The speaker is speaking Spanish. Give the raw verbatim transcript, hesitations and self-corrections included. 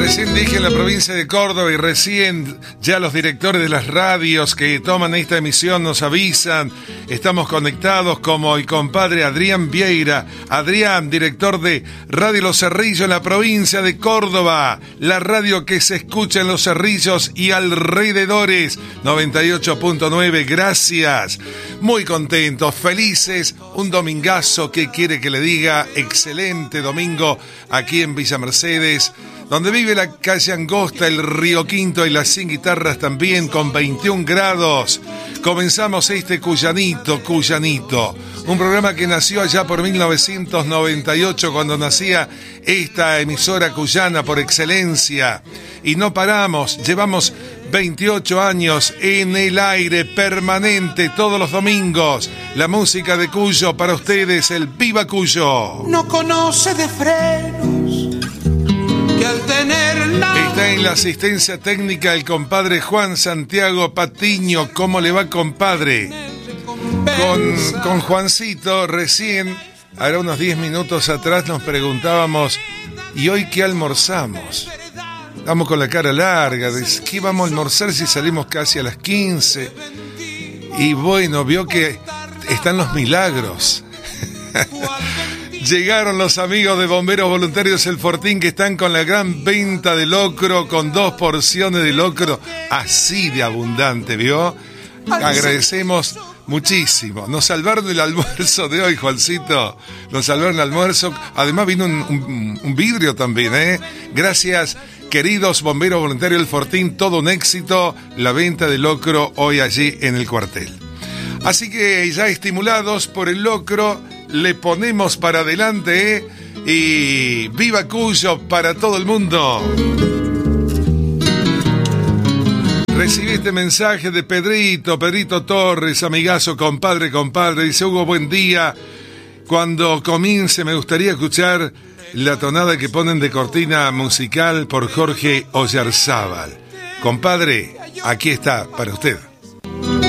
Recién dije en la provincia de Córdoba y recién ya los directores de las radios que toman esta emisión nos avisan. Estamos conectados como el compadre Adrián Vieira. Adrián, director de Radio Los Cerrillos en la provincia de Córdoba. La radio que se escucha en Los Cerrillos y alrededores. noventa y ocho punto nueve, gracias. Muy contentos, felices. Un domingazo, ¿qué quiere que le diga? Excelente domingo aquí en Villa Mercedes, donde vive la calle Angosta, el Río Quinto y las Sin Guitarras también con veintiún grados. Comenzamos este Cuyanito, Cuyanito, un programa que nació allá por mil novecientos noventa y ocho, cuando nacía esta emisora cuyana por excelencia. Y no paramos, llevamos veintiocho años en el aire permanente todos los domingos. La música de Cuyo para ustedes, el Viva Cuyo. No conoce de frenos, que al tener la... Está en la asistencia técnica el compadre Juan Santiago Patiño. ¿Cómo le va, compadre? Con, con Juancito recién, ahora unos diez minutos atrás, nos preguntábamos, ¿y hoy qué almorzamos? Estamos con la cara larga, ¿qué vamos a almorzar si salimos casi a las quince? Y bueno, vio que están los milagros. Llegaron los amigos de Bomberos Voluntarios El Fortín, que están con la gran venta de locro, con dos porciones de locro, así de abundante, ¿vio? Agradecemos muchísimo. Nos salvaron el almuerzo de hoy, Juancito. Nos salvaron el almuerzo. Además vino un, un, un vidrio también, ¿eh? Gracias, queridos Bomberos Voluntarios El Fortín, todo un éxito la venta de locro hoy allí en el cuartel. Así que ya estimulados por el locro, le ponemos para adelante, ¿eh? Y viva Cuyo para todo el mundo. Recibí este mensaje de Pedrito, Pedrito Torres, amigazo, compadre, compadre. Dice: Hugo, buen día. Cuando comience me gustaría escuchar la tonada que ponen de cortina musical por Jorge Oyarzábal. Compadre, aquí está para usted.